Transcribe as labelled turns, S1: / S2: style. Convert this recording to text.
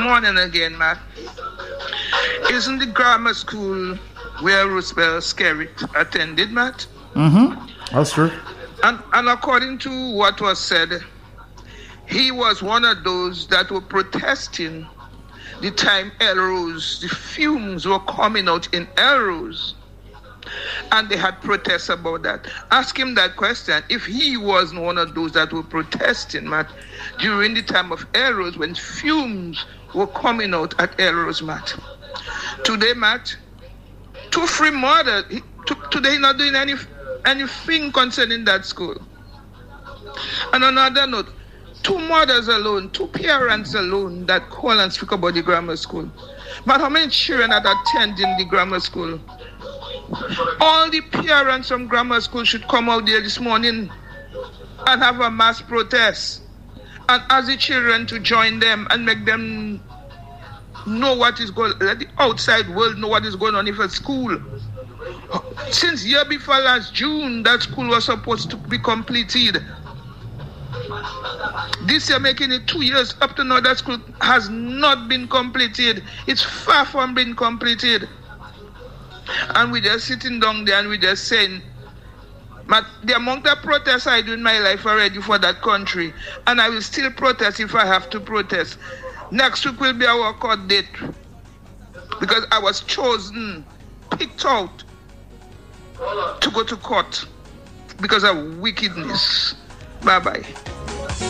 S1: morning again, Matt. Isn't the grammar school where Roosevelt Skerritt attended, Matt?
S2: That's true.
S1: And according to what was said, he was one of those that were protesting the time Elrose, the fumes were coming out in Elrose. And they had protests about that. Ask him that question. If he wasn't one of those that were protesting, Matt, during the time of Elrose, when fumes were coming out at Elrose, Matt. Today, Matt, 2 free murders. Today, not doing anything concerning that school. And on another note, 2 mothers alone, 2 parents alone that call and speak about the grammar school. But how many children are attending the grammar school? All the parents from grammar school should come out there this morning and have a mass protest and ask the children to join them and make them know what is going on. Let the outside world know what is going on in a school. Since year before last June, that school was supposed to be completed. This year making it 2 years. Up to now, that school has not been completed. It's far from being completed. And we're just sitting down there and we're just saying, the amount of protests I do in my life already for that country, and I will still protest if I have to protest. Next week will be our court date, because I was chosen, picked out to go to court because of wickedness. Bye-bye.